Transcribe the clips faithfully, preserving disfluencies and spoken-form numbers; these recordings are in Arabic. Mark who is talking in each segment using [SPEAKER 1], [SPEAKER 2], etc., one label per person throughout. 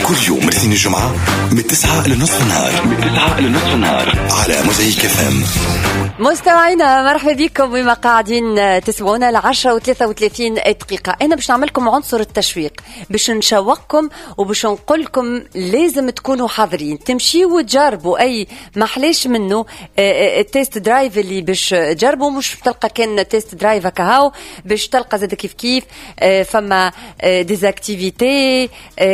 [SPEAKER 1] كل يوم الاثنين الجمعة من تسعة لنصف النهار من تسعة لنصف النهار على موزايك اف ام.
[SPEAKER 2] مستمعينا مرحبا بكم بما قاعدين تسمعونا لعشرة وثلاثة وثلاثين دقيقة. أنا باش نعملكم عنصر التشويق، باش نشوقكم وباش نقولكم لازم تكونوا حاضرين، تمشيوا وتجربوا أي محليش منه. التيست درايف اللي باش تجربوا مش تلقى كان تيست درايف كهاو، باش تلقى زاد كيف كيف فما ديزاكتيفيتي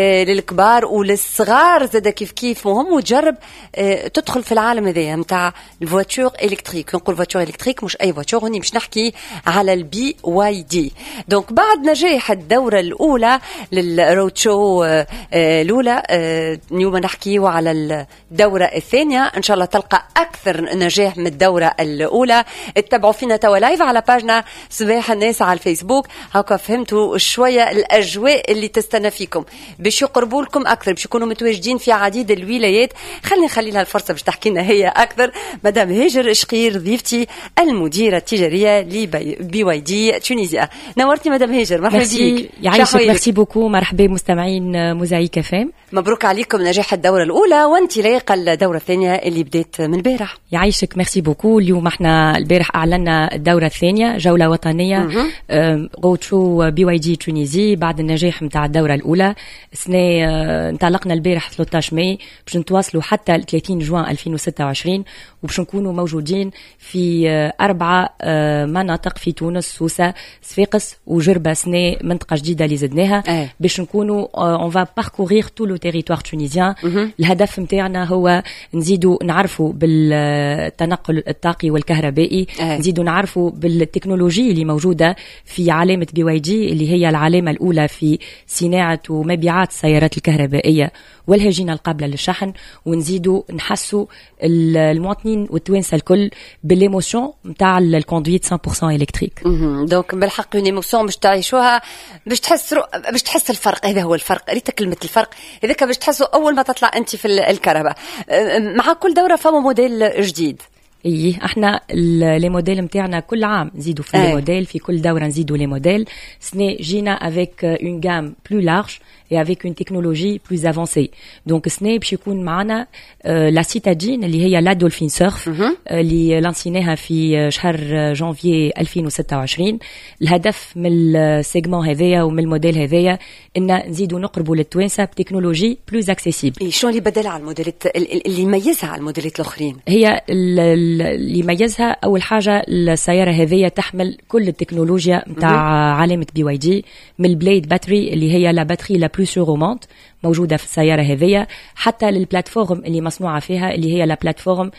[SPEAKER 2] للكبار وللصغار زاد كيف كيف مهم، وتجرب تدخل في العالم هذا متاع الفواتور إلكتريك. نقول فواتور إلكتريك مش أي فواتور، هني مش نحكي على البي واي دي. دونك بعد نجاح الدورة الأولى للرود شو الأولى، اليوم نحكي على الدورة الثانية، إن شاء الله تلقى أكثر نجاح من الدورة الأولى. اتبعوا فينا توا لايف على باجنا صباح الناس على الفيسبوك، هكا فهمتوا شوية الأجواء اللي تستنى فيكم باش يقربوا لكم أكثر، باش يكونوا متواجدين في عديد الولايات. خلينا نخلي لها الفرصة باش تحكي لنا هي أكثر. مدام هاجر إشقير ضيفتي المديرة التجارية لبي واي دي تونيزيا، نورتي مدام هاجر، مرحبا بك.
[SPEAKER 3] يعيشك، ميرسي بوكو، مرحبا مستمعين موزايك اف ام.
[SPEAKER 2] مبروك عليكم نجاح الدورة الأولى وانطلاق الدورة الثانية اللي بدأت من البارح.
[SPEAKER 3] يعيشك، ميرسي بوكو. اليوم احنا البارح أعلنا الدورة الثانية، جولة وطنية رود شو بي واي دي تونيزي بعد النجاح متاع الدورة الأولى. سنة انطلقنا البارح ثلاثة عشر ماي باش نتواصلوا حتى ثلاثين جوان ألفين وستة وعشرين، وباش نكونوا موجودين في أربعة مناطق في تونس: سوسة، صفاقس وجربة. سنة منطقة جديدة اللي زدناها أيه. باش نكونوا on va parcourir tout le territoire tunisien. الهدف متاعنا هو نزيدوا نعرفوا بالتنقل الطاقي والكهربائي أيه. نزيدوا نعرفوا بالتكنولوجيا اللي موجودة في علامة بي واي دي اللي هي العلامة الأولى في صناعة ومبيعات السيارات الكهربائية والهجينة القابلة للشحن، ونزيدوا نحسوا المواطنين والتوانسة الكل بالإيموشن متاع الكوندويت مية بالمية إلكتريك.
[SPEAKER 2] دونك بالحق اون ايموشن باش تعيشوها، باش تحس باش تحس الفرق. هذا هو الفرق، ريت كلمة الفرق هذاك باش تحسوا أول ما تطلع أنت في الكهرباء. مع كل دورة فما موديل جديد.
[SPEAKER 3] ايه، احنا لي موديل نتاعنا كل عام نزيدوا في لي موديل، في كل دوره نزيدوا لي موديل. سني جينا افيك اون غام بلو لارج et avec une technologie plus avancée. Donc سني باش يكون معنا لا سيتادين اللي هي لا دولفين سيرف اللي لانسيناها في شهر جانفي ألفين وستة وعشرين. الهدف من السيجمون هذايا ومن الموديل هذايا ان نزيدوا نقربوا للتوانسه بتكنولوجي بلوز اكسيسيبل.
[SPEAKER 2] شنو اللي بدل على الموديلات اللي يميزها على الموديلات الاخرين؟
[SPEAKER 3] هي اللي يميزها اول حاجه السياره هذيا تحمل كل التكنولوجيا نتاع علامه بي واي دي، من البليد باتري اللي هي لا باتري لا بلو سورومونت موجوده في السياره هذيا، حتى للبلاتفورم اللي مصنوعه فيها اللي هي لا بلاتفورم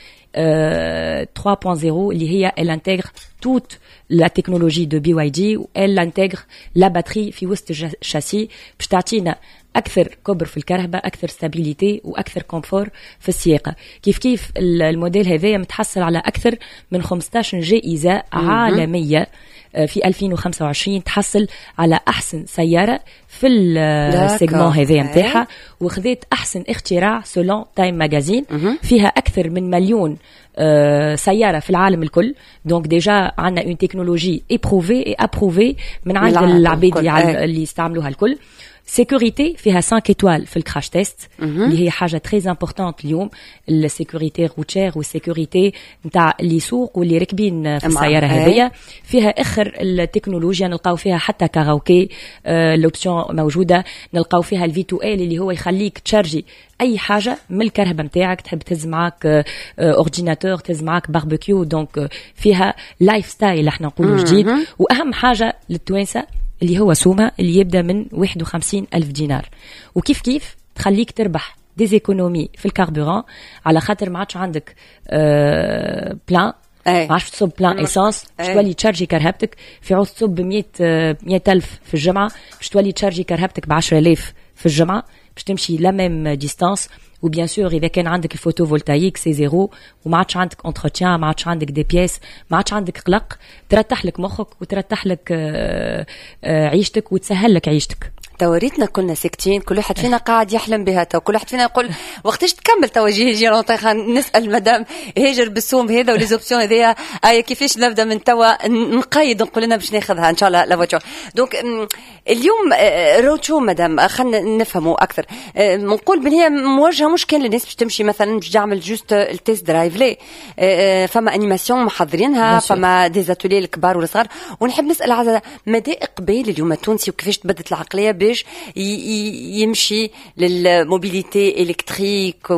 [SPEAKER 3] ثلاثة نقطة صفر اللي هي elle intègre toute la technologie de بي واي دي و elle intègre la batterie في وسط الشاسي باش تعطينا أكثر كبر في الكهرباء، أكثر ستابيليتي وأكثر كومفور في السياقة. كيف كيف الموديل هذا متحصل على أكثر من خمسطاش جائزة عالمية في ألفين وخمسة وعشرين، تحصل على أحسن سيارة في السيجمون هذا متاعها، وخذت أحسن اختراع سولون تايم ماجازين. فيها أكثر من مليون سيارة في العالم الكل. دونك ديجا عندنا اون تكنولوجي ابروفي اي ابروفي من عند العباد اللي يستعملوها الكل. سيكوريتي فيها خمسة étoiles في الكراش تيست اللي هي حاجه تري امبورطونت اليوم، السيكوريتي روتير والسيكوريتي نتاع اللي يسوق واللي راكبين في السياره هذيا. فيها اخر التكنولوجيا نلقاو فيها حتى كاراوكي، آه لوبسيون موجوده، نلقاو فيها الفي تو ال اللي هو يخليك تشارجي اي حاجه من الكهرباء نتاعك، تحب تهز معاك اورديناتور، تهز معاك باربيكيو. دونك فيها لايف ستايل احنا نقولوا جديد. واهم حاجه للتوانسه اللي هو سومة اللي يبدأ من واحد وخمسين ألف دينار، وكيف كيف تخليك تربح ديزيكونومي في الكاربوران، على خاطر ما عادش عندك أه بلان، ما عادش تصب بلان ايسانس باش تولي تشارجي كرهبتك في عوض تصب بمية مية ألف في الجمعة، باش تولي تشارجي كرهبتك بعشرة آلاف في الجمعة، باش تمشي لا ميم ديستانس. وبيان سور اذا كان عندك الفوتو فولتايك سي زيرو، وما عادش عندك انتروتيان، ما عادش عندك دي بياس، ما عادش عندك قلق، ترتاح لك مخك وترتاح لك عيشتك وتسهل لك عيشتك.
[SPEAKER 2] توريتنا كلنا ساكتين، كل واحد فينا قاعد يحلم بها، تو كل واحد فينا يقول وقتاش تكمل توجيه جيران. نسال مدام هاجر بالسوم هذا وليزوبسيون هذيا اي كيفاش نبدا من توا نقيد نقول لنا باش ناخذها ان شاء الله لا فواتور. دونك اليوم روتشو مدام خلينا نفهموا اكثر. نقول بان هي موجهه مش كان للناس باش تمشي مثلا باش تعمل جوست التيست درايف، لي فما انيماسيون محضرينها، فما ديزاتولي الكبار والصغار. ونحب نسال على مدى اقبال اليوم التونسي وكيفاش تبدت العقليه باش يمشي للموبيليتي الكتريك،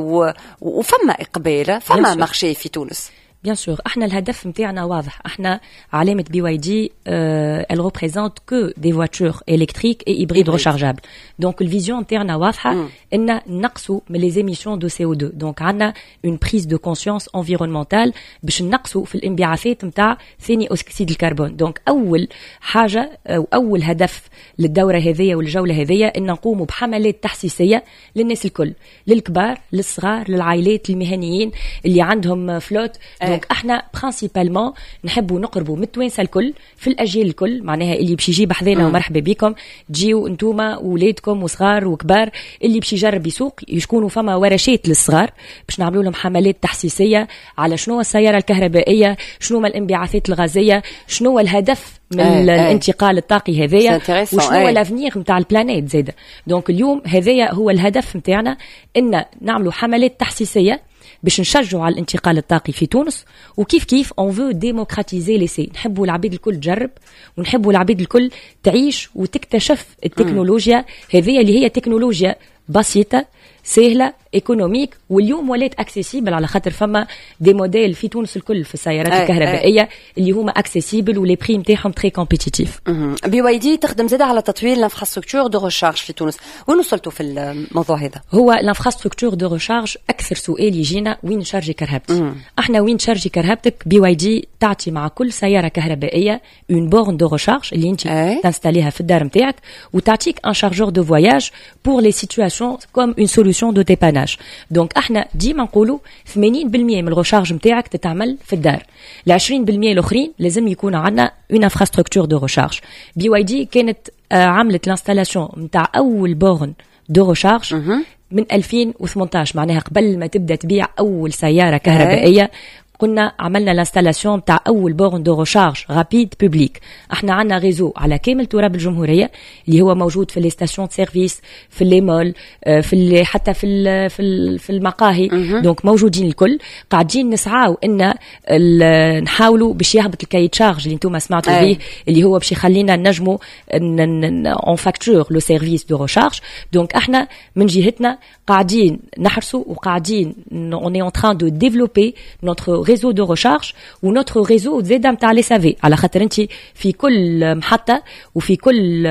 [SPEAKER 2] وفما اقبال فما مارشي في تونس.
[SPEAKER 3] Bien sûr, احنا الهدف متاعنا واضح. احنا علامة بي واي دي euh, elle représente que des voitures électriques et hybrides rechargeables. Donc الفيزيون متاعنا واضحة mm. ان نقصوا من les émissions de سي أو تو. Donc عندنا une prise de conscience environnementale باش نقصوا في الانبعاثات متاع ثاني اكسيد الكربون. Donc اول حاجة او اول هدف للدورة هذية والجولة هذية ان نقوموا بحملات تحسيسية للناس الكل، للكبار للصغار للعائلات المهنيين اللي عندهم فلوت. دونك احنا برينسيبالمون نحبوا نقربوا من التوانسه الكل في الاجيال الكل، معناها اللي باش يجي بحذانا ومرحبا بكم، تجيو انتوما واولادكم وصغار وكبار. اللي باش يجرب يسوق يكونوا فما ورشات للصغار باش نعملوا لهم حملات تحسيسيه على شنو السياره الكهربائيه، شنو ما الانبعاثات الغازيه، شنو الهدف من أي الانتقال الطاقي هذايا، وشنو هو لافنيغ نتاع البلانيت زاده. دونك اليوم هذايا هو الهدف نتاعنا، ان نعملوا حملات تحسيسيه باش نشجعوا على الانتقال الطاقي في تونس. وكيف كيف اون فو ديموكراتيزي لي سي، نحبوا العبيد الكل تجرب، ونحبوا العبيد الكل تعيش وتكتشف التكنولوجيا هذه اللي هي تكنولوجيا بسيطه سهله ايكونوميك، واليوم ولات اكسيسيبل على خاطر فما دي موديل في تونس الكل في السيارات أي الكهربائيه أي. اللي هما اكسيسيبل ولي بري نتاعهم تري كومبيتيتيف.
[SPEAKER 2] بي واي دي تخدم زاده على تطوير الانفراستركتور دو ريشارج في تونس. وين وصلتوا في الموضوع هذا؟
[SPEAKER 3] هو الانفراستركتور دو ريشارج اكثر سؤال يجينا وين نشارجي كرهبتي. احنا وين تشارجي كرهبتك؟ بي واي دي تعطي مع كل سياره كهربائيه اون بورن دو ريشارج اللي انت تنستاليها في الدار نتاعك، وتعطيك ان شارجور دو فواياج بور لي سيتواسيون كوم اون سوليوشن دو ديباناج. دونك احنا ديما نقولوا ثمانين بالمية من الريشارج نتاعك تتعمل في الدار، ال عشرين بالمية الاخرين لازم يكون عندنا اون انفراستركتور دو ريشارج. بي واي دي كانت آه عملت لانستالاسيون نتاع اول بورن دو ريشارج من ألفين وثمانية عشر، معناها قبل ما تبدا تبيع اول سياره كهربائيه كنا عملنا لانستالاسيون تاع اول بورن دو ريشارج رابيد بوبليك. احنا عندنا ريزو على كامل تراب الجمهوريه اللي هو موجود في لي ستاسيون سيرفيس، في لي مول، في حتى في في في المقاهي. دونك موجودين الكل. قاعدين نسعاو ان نحاولوا باش يهبط الكاي تشارج اللي انتم سمعتوا به، اللي هو باش يخلينا نجموا اون فاكتور لو سيرفيس دو ريشارج. دونك احنا من جهتنا قاعدين نحرسوا وقاعدين اون اي اون تران دو ديفلوبي نوتر réseau de recharge و notre réseau زاده نتاع لي سافي، على خاطر انت في كل محطه وفي كل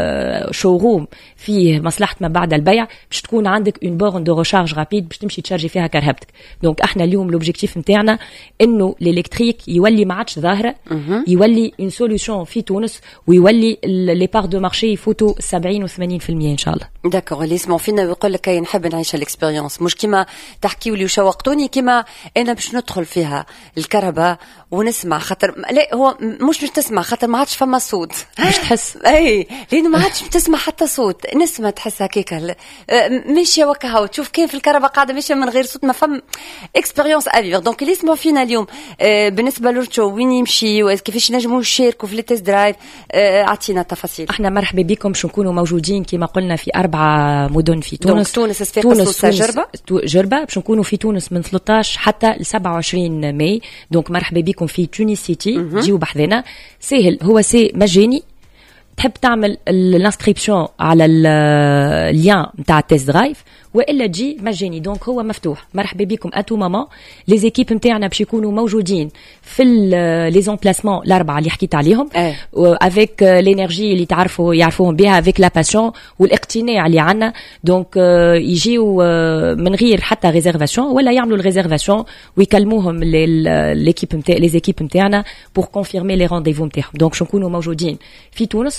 [SPEAKER 3] شوروم فيه مصلحه ما بعد البيع باش تكون عندك اون بورن دو ريشارج رابيد باش تمشي تشارجي فيها كرهبتك. دونك احنا اليوم لوبجيكتيف نتاعنا انه الالكتريك يولي ما عادش ظاهره، يولي اون سوليوشن في تونس، ويولي لي بار دو مارشي يفوتوا سبعين و ثمانين بالمية ان شاء الله.
[SPEAKER 2] داكور. اللي يسمعوا فينا ويقول لك نحب نعيش الاكسبيريونس، مش كيما تحكيوا لي وشوقتوني، كيما انا باش ندخل فيها الكهرباء ونسمع. خاطر لا هو مش باش تسمع، خاطر ما عادش فما صوت
[SPEAKER 3] باش تحس
[SPEAKER 2] اي، لانه ما عادش تسمع حتى صوت، نسمع تحس هكاك ماشيه وكها، وتشوف كيف الكهرباء قاعده ماشيه من غير صوت، ما فهم اكسبيريونس افيغ. دونك اللي يسمعوا فينا اليوم بالنسبه لورتشو وين يمشي وكيفاش نجموا نشاركوا في التيست درايف، اعطينا تفاصيل.
[SPEAKER 3] احنا مرحبا بكم، باش نكونوا موجودين كما قلنا في اربعه مدن في تونس.
[SPEAKER 2] تونس تونس
[SPEAKER 3] جربه جربه باش نكونوا في تونس من ثلاثة عشر حتى ل سبعة وعشرين ماي. دونك مرحبا بكم في تونس سيتي، جيو بحذنا سهل، هو سي مجاني. تحب تعمل الانسكريبسيون على اللين نتاع التيست درايف والا تجي مجاني. دونك هو مفتوح، مرحبا بكم اتو ماما. لي زيكيب نتاعنا باش يكونوا موجودين في لي زومبلاسمون الاربعه اللي حكيت عليهم، افيك لينيرجي اللي تعرفوا يعرفوهم بها، افيك لا باسيون والاقتناع اللي عندنا. دونك يجيو من غير حتى ريزيرفاسيون، ولا يعملوا الريزيرفاسيون ويكلموهم ليكيب نتاع لي زيكيب نتاعنا بور كونفيرمي لي رونديفو نتاعهم. دونك شنكونوا موجودين في تونس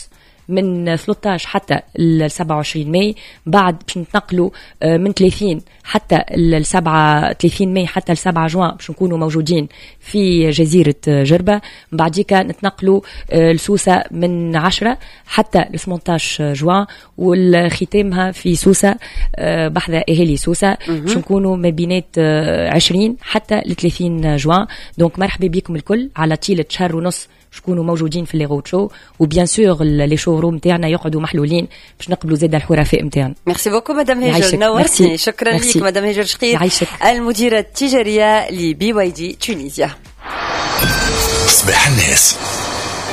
[SPEAKER 3] من ثلاثة عشر حتى ل سبعة وعشرين ماي. بعد باش نتنقلوا من ثلاثين حتى ل سبعة وثلاثين ماي حتى ل سبعة جوان باش نكونوا موجودين في جزيرة جربة. بعديك نتنقلوا لسوسة من عشرة حتى ل ثمانية عشر جوان، والختامها في سوسة بحذا اهالي سوسة باش نكونوا ما بينات عشرين حتى ل ثلاثين جوان. دونك مرحبا بكم الكل على طيلة شهر ونص شكونوا موجودين في لي روت شو، وبيان سور لي شو روم تاعنا يقعدوا محلولين باش نقبلوا زاد الحرفاء نتاعنا.
[SPEAKER 2] ميرسي بوكو مدام هاجر، نورتني. شكرا لك مدام هاجر شقيق، المديرة التجارية لبي واي دي تونيزيا.
[SPEAKER 1] صباح الناس.